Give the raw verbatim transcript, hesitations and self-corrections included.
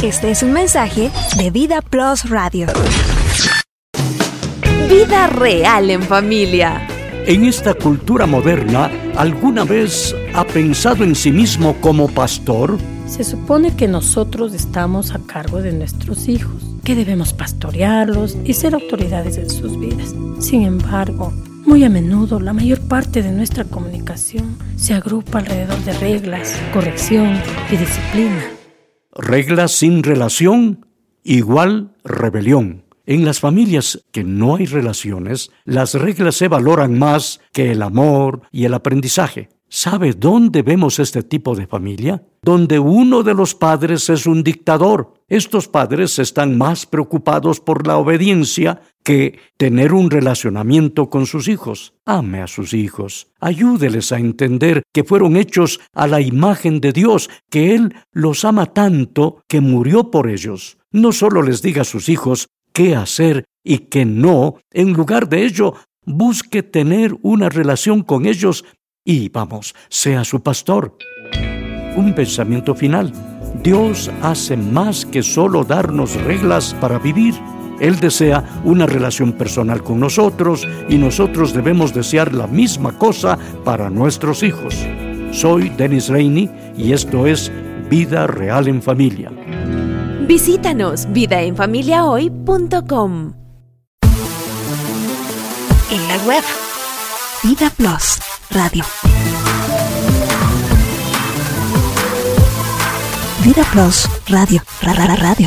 Este es un mensaje de Vida Plus Radio. Vida real en familia. En esta cultura moderna, ¿alguna vez ha pensado en sí mismo como pastor? Se supone que nosotros estamos a cargo de nuestros hijos, que debemos pastorearlos y ser autoridades en sus vidas. Sin embargo, muy a menudo la mayor parte de nuestra comunicación se agrupa alrededor de reglas, corrección y disciplina. Reglas sin relación, igual rebelión. En las familias que no hay relaciones, las reglas se valoran más que el amor y el aprendizaje. ¿Sabe dónde vemos este tipo de familia? Donde uno de los padres es un dictador. Estos padres están más preocupados por la obediencia que tener un relacionamiento con sus hijos. Ame a sus hijos. Ayúdeles a entender que fueron hechos a la imagen de Dios, que Él los ama tanto que murió por ellos. No solo les diga a sus hijos qué hacer y qué no. En lugar de ello, busque tener una relación con ellos y, vamos, sea su pastor. Un pensamiento final. Dios hace más que solo darnos reglas para vivir. Él desea una relación personal con nosotros y nosotros debemos desear la misma cosa para nuestros hijos. Soy Dennis Rainey y esto es Vida Real en Familia. Visítanos vida en familia hoy punto com. En la web Vida Plus Radio. Vida Plus Radio. Ra, ra, ra, radio.